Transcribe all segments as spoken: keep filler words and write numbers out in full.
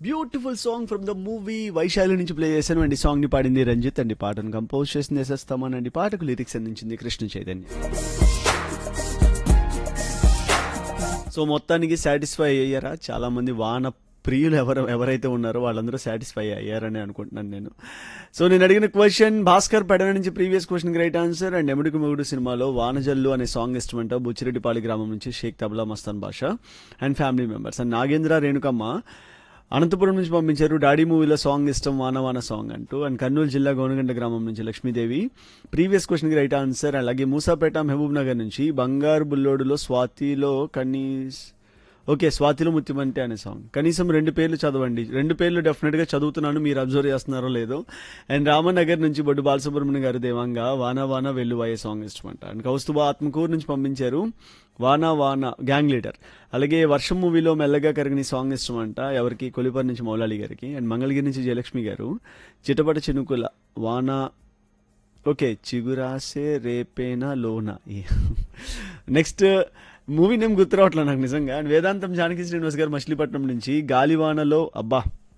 Beautiful song from the movie Vaishali నుంచి play చేశాను అండి. సాంగ్ ని పాడింది రంజిత్ అండి. పాటను కంపోజ్ చేసింది ఎస్ఎస్ తమన్ అండి. పాటకు లిరిక్స్ అందించింది కృష్ణ చైతన్య. సో మొత్తానికి సాటిస్ఫై అయ్యారా? చాలా మంది వాన ప్రియులు ఎవరు ఎవరైతే ఉన్నారో వాళ్ళందరూ సాటిస్ఫై అయ్యారని అనుకుంటున్నాను నేను. సో నేను అడిగిన క్వశ్చన్ భాస్కర్ పెడన నుంచి previous question right answer. And ఎముడికి మొగుడు సినిమాలో వానజల్లు అనే సాంగ్ ఇష్టమంట బుచ్చిరెడ్డిపాళి గ్రామం నుంచి షేక్ తబలా మస్తాన్ బాషా and family members. And Nagendra Renukamma Anantapuram నుంచి పంపించారు డాడీ మూవీలో సాంగ్ ఇష్టం వాన వాన సాంగ్ అంటూ. అండ్ కర్నూలు జిల్లా గోనగండ గ్రామం నుంచి లక్ష్మీదేవి ప్రీవియస్ క్వశ్చన్కి రైట్ ఆన్సర్. అలాగే మూసాపేట మహబూబ్ నగర్ నుంచి బంగారు బుల్లోడులో స్వాతిలో కనీస్ ఓకే స్వాతిలో ముత్యమంటే అనే సాంగ్. కనీసం రెండు పేర్లు చదవండి. రెండు పేర్లు డెఫినెట్గా చదువుతున్నాను, మీరు అబ్జర్వ్ చేస్తున్నారో లేదో. అండ్ రామనగర్ నుంచి బొడ్డు బాలసుబ్రహ్మణ్యం గారు దేవంగా వాన వాన వెల్లువాయే సాంగ్ ఇష్టమంట. అండ్ కౌస్తుభ ఆత్మకూరు నుంచి పంపించారు వానా వానా గ్యాంగ్ లీడర్. అలాగే వర్షం మూవీలో మెల్లగా కరిగిన సాంగ్ ఇష్టం అంట ఎవరికి, కొలిపర్ నుంచి మౌలాలి గారికి. అండ్ మంగళగిరి నుంచి జయలక్ష్మి గారు చిటపట చినుకుల వానా ఓకే చిగురాసే రేపేనా లోనా. నెక్స్ట్ మూవీ నేమ్ గుర్తు రావట్లేదు నాకు నిజంగా. అండ్ వేదాంతం జానకి శ్రీనివాస్ గారు మచిలీపట్నం నుంచి గాలివానలో అబ్బా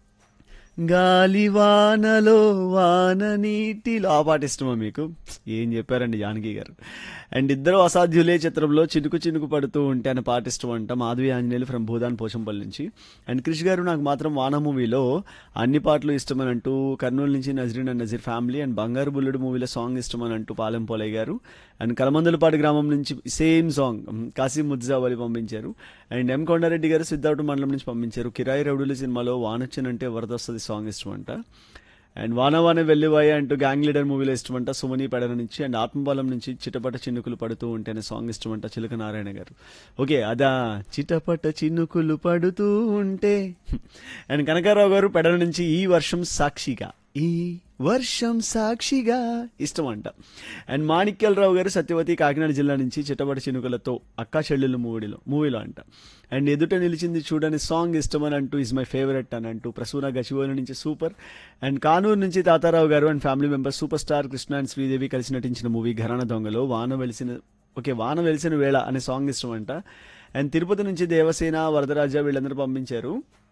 గాలివానలో వాన నీటిలో ఆ పాట ఇష్టమా మీకు? ఏం చెప్పారండి జానకి గారు. అండ్ ఇద్దరు అసాధ్యులే చిత్రంలో చినుకు చినుకు పడుతూ ఉంటే అనే పాట ఇష్టం అంట మాధవి ఆంజనేయులు ఫ్రమ్ భూదాన్ పోచంపల్లి నుంచి. అండ్ క్రిష్ గారు నాకు మాత్రం వాన మూవీలో అన్ని పాటలు ఇష్టమని అంటూ కర్నూలు నుంచి Nazreen and Nazir family. And బంగారు బుల్లుడు మూవీలో సాంగ్ ఇష్టమని అంటూ పాలెం పోలయ్య గారు. అండ్ కలమందులపాటి గ్రామం నుంచి సేమ్ సాంగ్ కాసిం ముద్జావలి పంపించారు. అండ్ ఎం కొండారెడ్డి గారు సిద్ధార్థ మండలం నుంచి పంపించారు కిరాయి రౌడుల సినిమాలో వానొచ్చినంటే వరద వస్తుంది సాంగ్ ఇష్టమంట. అండ్ వాన వాన వెల్లివాయ అంటూ గ్యాంగ్ లీడర్ మూవీలో ఇష్టమంట సుమని పెడన నుంచి. అండ్ ఆత్మబలం నుంచి చిటపట చినుకులు పడుతూ ఉంటేనే సాంగ్ ఇష్టమంట చిలక నారాయణ గారు. ఓకే అదా చిటపట చినుకులు పడుతూ ఉంటే. అండ్ కనకారావు గారు పెడన నుంచి ఈ వర్షం సాక్షిగా ఈ వర్షం సాక్షిగా ఇష్టం అంట. అండ్ మాణిక్యాలరావు గారు సత్యవతి కాకినాడ జిల్లా నుంచి చిట్టబడి చినుకులతో అక్కా చెల్లెళ్ళు మూవీలో మూవీలో అంట. అండ్ ఎదుట నిలిచింది చూడని సాంగ్ ఇష్టమని అంటూ ఇస్ మై ఫేవరెట్ అని అంటూ ప్రసూన గచ్చిబోలి నుంచి సూపర్. అండ్ కానూరు నుంచి తాతారావు గారు and family members super star Krishna and Sridevi కలిసి నటించిన మూవీ ఘరాన దొంగలో వాన వెలిసిన ఓకే వాన వెలిసిన వేళ అనే సాంగ్ ఇష్టం అంట. అండ్ తిరుపతి నుంచి దేవసేన వరదరాజ వీళ్ళందరూ పంపించారు